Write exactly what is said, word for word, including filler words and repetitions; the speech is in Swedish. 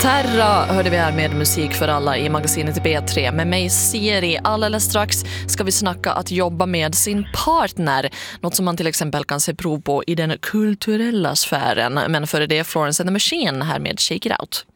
Terra hörde vi här med musik för alla i magasinet B tre. Med mig Siri. Alldeles strax ska vi snacka att jobba med sin partner. Något som man till exempel kan se prov på i den kulturella sfären. Men före det Florence and the Machine här med Shake It Out.